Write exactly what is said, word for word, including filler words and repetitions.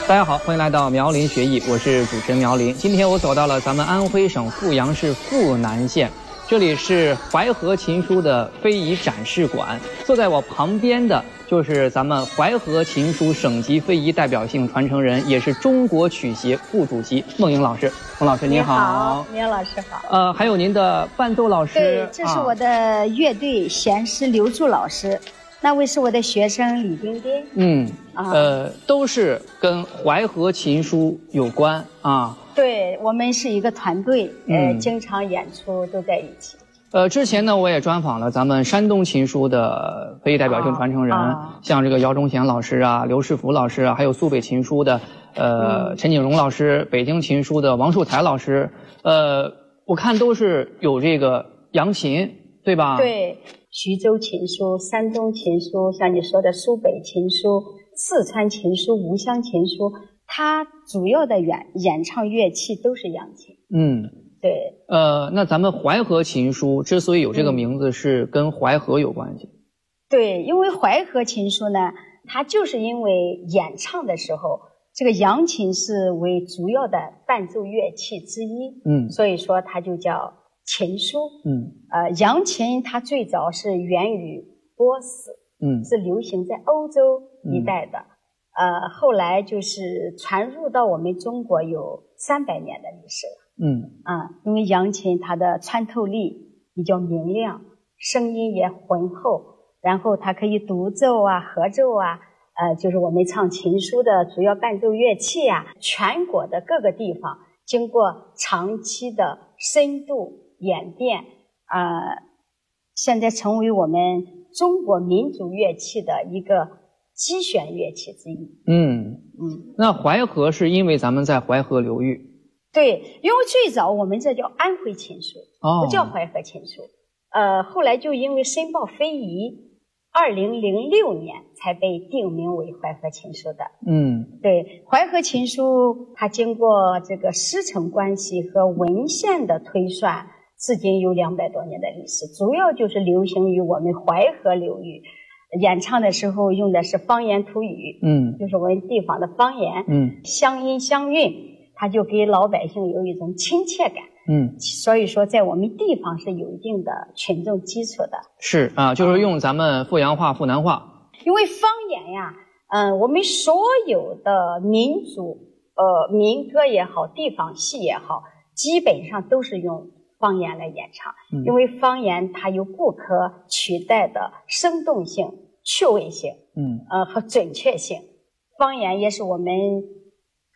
大家好，欢迎来到苗林学艺，我是主持人苗林。今天我走到了咱们安徽省阜阳市阜南县，这里是淮河琴书的非遗展示馆。坐在我旁边的就是咱们淮河琴书省级非遗代表性传承人，也是中国曲协副主席孟颖老师。孟老师您好。 你好，苗老师好。 呃，还有您的伴奏老师。 对，这是我的乐队弦师刘柱老师。那位是我的学生李丁丁。 嗯，啊、呃，都是跟淮河琴书有关啊。 对，我们是一个团队，呃，嗯、经常演出都在一起。 呃，之前呢，我也专访了咱们山东琴书的非遗代表性传承人，啊、像这个姚忠贤老师啊、刘世福老师啊，还有苏北琴书的呃、嗯、陈景荣老师，北京琴书的王树才老师，呃，我看都是有这个扬琴，对吧？ 对。徐州琴书、山东琴书，像你说的苏北琴书、四川琴书、吴湘琴书，它主要的演演唱乐器都是扬琴。 嗯， 对。 呃，那咱们淮河琴书之所以有这个名字，是跟淮河有关系。 嗯、对，因为淮河琴书呢，它就是因为演唱的时候，这个扬琴是为主要的伴奏乐器之一。嗯，所以说它就叫琴书。嗯，呃，扬琴它最早是源于波斯，嗯，是流行在欧洲一带的，嗯、呃，后来就是传入到我们中国有三百年的历史了。嗯，啊，因为扬琴它的穿透力比较明亮，声音也浑厚，然后它可以独奏啊、合奏啊，呃，就是我们唱琴书的主要伴奏乐器啊，全国的各个地方经过长期的深度演变，呃，现在成为我们中国民族乐器的一个基选乐器之一。嗯嗯，那淮河是因为咱们在淮河流域。 对，因为最早我们这叫安徽琴书，哦、不叫淮河琴书。呃，后来就因为申报非遗，二零零六年才被定名为淮河琴书的。嗯，对，淮河琴书它经过这个师承关系和文献的推算，至今有两百多年的历史，主要就是流行于我们淮河流域，演唱的时候用的是方言土语，嗯，就是我们地方的方言，嗯，乡音乡韵，它就给老百姓有一种亲切感，嗯，所以说在我们地方是有一定的群众基础的。 是啊，就是用咱们阜阳话、阜南话。 因为方言呀，嗯、呃，我们所有的民族，呃，民歌也好，地方戏也好，基本上都是用方言来演唱，嗯、因为方言它有不可取代的生动性、趣味性，嗯，呃和准确性。方言也是我们